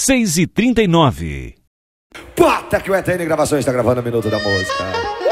6h39. Bota que o ETN Gravações está gravando o Minuto da Música.